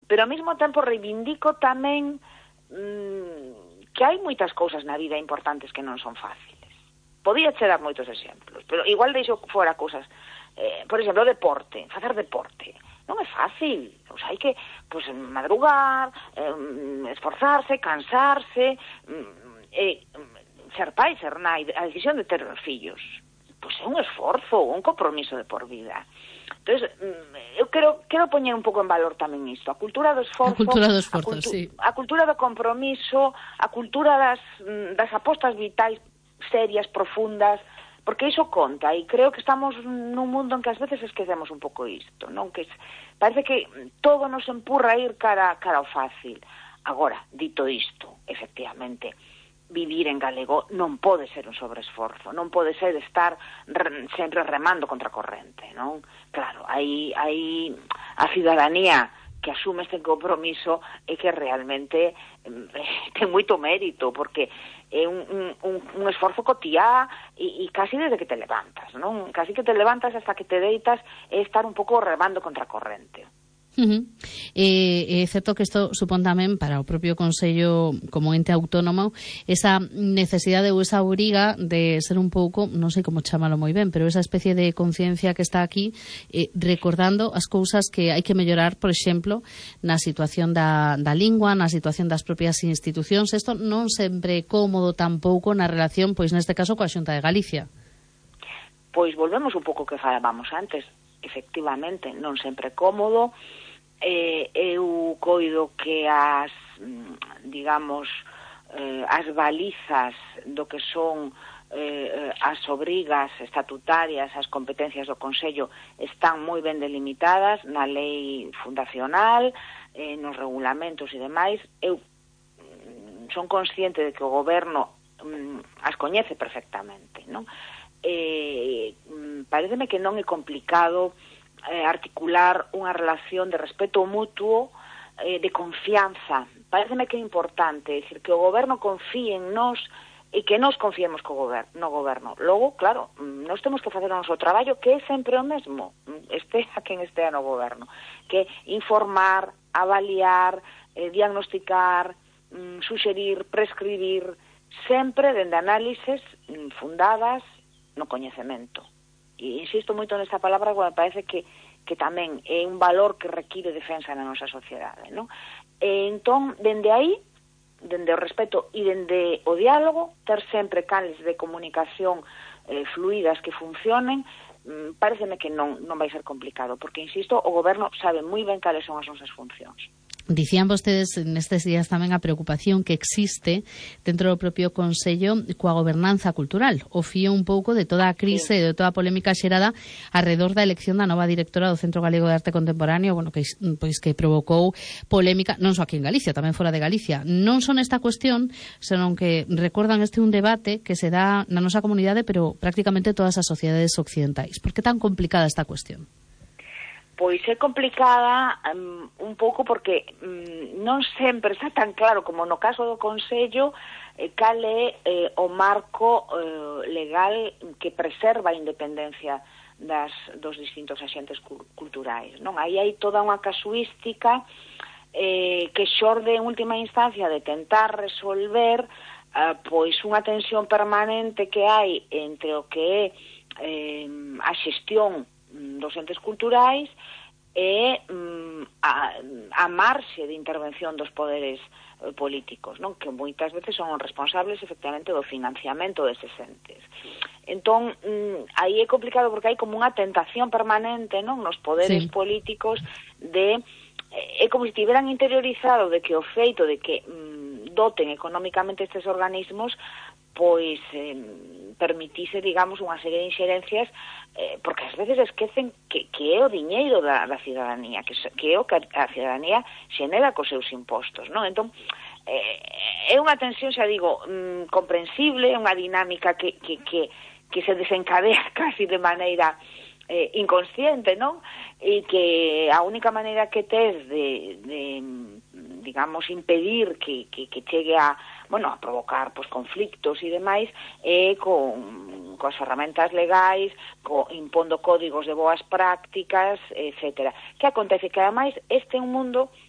pero ao mesmo tempo reivindico tamén que hai moitas cousas na vida importantes que non son fáciles. Podía che dar moitos exemplos, pero igual deixo fora cousas, por exemplo, o deporte, facer deporte. Non é fácil, hai que madrugar, esforzarse, cansarse, ser pai, ser nai, a decisión de ter fillos, é un esforzo, un compromiso de por vida. Entón, eu quero poñer un pouco en valor tamén isto, a cultura do esforzo, sí. A cultura do compromiso, a cultura das apostas vitais serias, profundas, porque iso conta, e creo que estamos nun mundo en que ás veces esquecemos un pouco isto, non? Que parece que todo nos empurra a ir cara ao fácil. Agora, dito isto, efectivamente, vivir en galego non pode ser un sobreesforzo, non pode ser estar sempre remando contra a corrente, non? Claro, aí a cidadanía que asume este compromiso é que realmente ten moito mérito, porque é un esforzo cotiá e casi desde que te levantas, non? Casi que te levantas hasta que te deitas é estar un pouco remando contra a corrente. É certo que isto supón tamén para o propio Consello como ente autónomo esa necesidade ou esa obriga de ser un pouco, non sei como chamalo moi ben, pero esa especie de conciencia que está aquí recordando as cousas que hai que mellorar, por exemplo, na situación da lingua, na situación das propias institucións. Isto non sempre é cómodo tampouco na relación, pois neste caso, coa Xunta de Galicia. Pois volvemos un pouco que falábamos antes, efectivamente, non sempre é cómodo. Eu coido que as balizas do que son as obrigas estatutarias, as competencias do Consello están moi ben delimitadas na lei fundacional, nos regulamentos e demais. Eu son consciente de que o Goberno as coñece perfectamente, non? Paréceme que non é complicado articular unha relación de respeto mutuo, de confianza. Paréceme que é importante, é dicir, que o Goberno confíe en nós e que nós confiemos no Goberno. Logo, claro, nós temos que facer o noso traballo, que é sempre o mesmo, estea quen estea no Goberno, que informar, avaliar, diagnosticar, suxerir, prescribir, sempre dende análises fundadas no coñecemento. E insisto moito nesta palabra, porque me parece que tamén é un valor que require defensa na nosa sociedade, non? Entón, dende aí, dende o respeto e dende o diálogo, ter sempre canles de comunicación fluidas que funcionen, pareceme que non vai ser complicado, porque, insisto, o Goberno sabe moi ben cales son as nosas funcións. Dicían vostedes nestes días tamén a preocupación que existe dentro do propio Consello coa gobernanza cultural. O fío un pouco de toda a crise e de toda a polémica xerada alrededor da elección da nova directora do Centro Galego de Arte Contemporáneo, que provocou polémica non só aquí en Galicia, tamén fora de Galicia. Non son esta cuestión, senón que recordan un debate que se dá na nosa comunidade, pero prácticamente todas as sociedades occidentais. Por que tan complicada esta cuestión? Pois é complicada un pouco porque non sempre está tan claro como no caso do Consello cal é o marco legal que preserva a independencia dos distintos axentes culturais, non? Aí hai toda unha casuística que xorde en última instancia de tentar resolver pois unha tensión permanente que hai entre o que é a xestión dos entes culturais e a marxe de intervención dos poderes políticos, non? Que moitas veces son responsables efectivamente do financiamento deses entes. Entón, aí é complicado porque hai como unha tentación permanente, non? Nos poderes políticos é como se tiveran interiorizado de que o feito de que doten económicamente estes organismos pois permitise, digamos, unha serie de inxerencias porque ás veces esquecen que é o diñeiro da cidadanía, que é o que a cidadanía xenera cos seus impostos, non? Entón, é unha tensión, xa digo, comprensible, unha dinámica que se desencadea casi de maneira inconsciente, non? E que a única maneira que tes de digamos, impedir que chegue a provocar conflictos e demais coas ferramentas legais, impondo códigos de boas prácticas, etcétera. Que acontece? Que ademais este é un mundo